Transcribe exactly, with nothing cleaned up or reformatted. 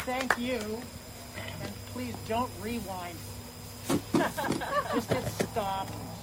thank you. And please don't rewind. Just hit stop.